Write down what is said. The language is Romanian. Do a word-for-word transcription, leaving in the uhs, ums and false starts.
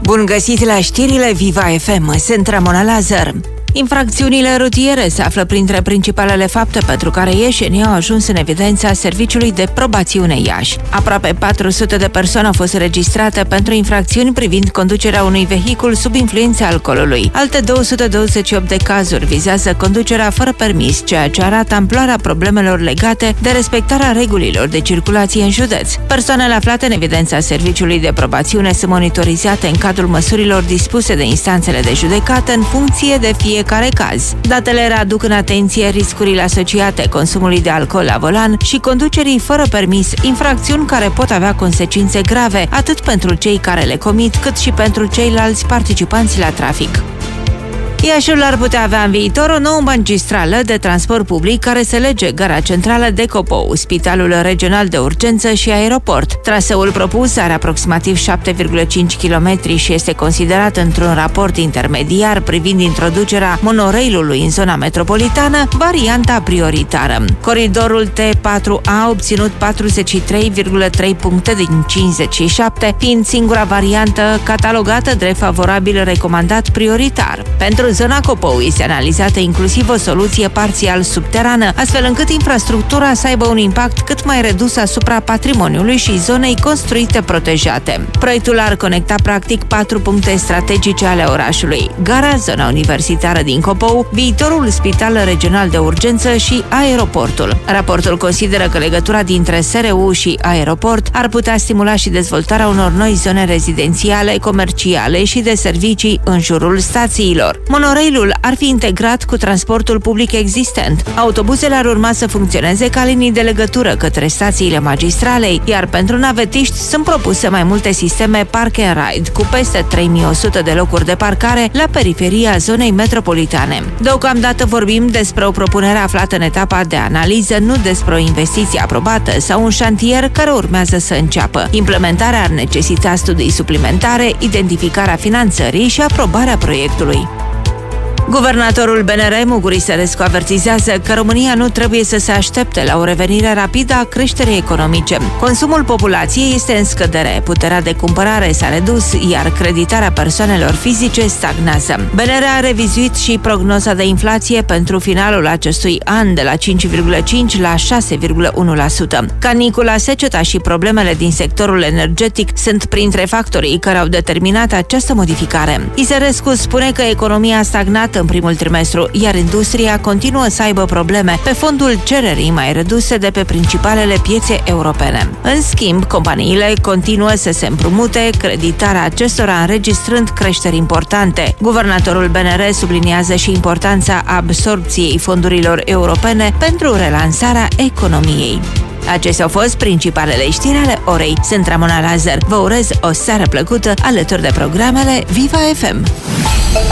Bun găsit la știrile Viva F M, sunt Ramona Lazar. Infracțiunile rutiere se află printre principalele fapte pentru care ieșenii au ajuns în evidența Serviciului de Probațiune Iași. Aproape patru sute de persoane au fost înregistrate pentru infracțiuni privind conducerea unui vehicul sub influența alcoolului. Alte două sute douăzeci și opt de cazuri vizează conducerea fără permis, ceea ce arată amploarea problemelor legate de respectarea regulilor de circulație în județ. Persoanele aflate în evidența Serviciului de Probațiune sunt monitorizate în cadrul măsurilor dispuse de instanțele de judecată în funcție de fiecare care caz. Datele readuc în atenție riscurile asociate consumului de alcool la volan și conducerii fără permis, infracțiuni care pot avea consecințe grave atât pentru cei care le comit, cât și pentru ceilalți participanți la trafic. Iașiul ar putea avea în viitor o nouă magistrală de transport public care să lege gara centrală de Copou, Spitalul Regional de Urgență și aeroport. Traseul propus are aproximativ șapte virgulă cinci kilometri și este considerat într-un raport intermediar privind introducerea monorailului în zona metropolitană, varianta prioritară. Coridorul T patru A a obținut patruzeci și trei virgulă trei puncte din cincizeci și șapte, fiind singura variantă catalogată drept favorabil recomandat prioritar. Pentru zona Copou este analizată inclusiv o soluție parțial subterană, astfel încât infrastructura să aibă un impact cât mai redus asupra patrimoniului și zonei construite protejate. Proiectul ar conecta practic patru puncte strategice ale orașului: gara, zona universitară din Copou, viitorul Spital Regional de Urgență și aeroportul. Raportul consideră că legătura dintre S R U și aeroport ar putea stimula și dezvoltarea unor noi zone rezidențiale, comerciale și de servicii în jurul stațiilor. Monorailul ar fi integrat cu transportul public existent. Autobuzele ar urma să funcționeze ca linii de legătură către stațiile magistralei, iar pentru navetiști sunt propuse mai multe sisteme Park and Ride, cu peste trei mii o sută de locuri de parcare la periferia zonei metropolitane. Deocamdată vorbim despre o propunere aflată în etapa de analiză, nu despre o investiție aprobată sau un șantier care urmează să înceapă. Implementarea ar necesita studii suplimentare, identificarea finanțării și aprobarea proiectului. Guvernatorul B N R, Muguri Sărescu, avertizează că România nu trebuie să se aștepte la o revenire rapidă a creșterii economice. Consumul populației este în scădere, puterea de cumpărare s-a redus, iar creditarea persoanelor fizice stagnează. B N R a revizuit și prognoza de inflație pentru finalul acestui an de la cinci virgulă cinci la șase virgulă unu la sută. Canicula, seceta și problemele din sectorul energetic sunt printre factorii care au determinat această modificare. Sărescu spune că economia a stagnat în primul trimestru, iar industria continuă să aibă probleme pe fondul cererii mai reduse de pe principalele piețe europene. În schimb, companiile continuă să se împrumute, creditarea acestora înregistrând creșteri importante. Guvernatorul B N R subliniază și importanța absorbției fondurilor europene pentru relansarea economiei. Acestea au fost principalele știri ale orei. Sunt Ramona Lazar. Vă urez o seară plăcută alături de programele Viva F M.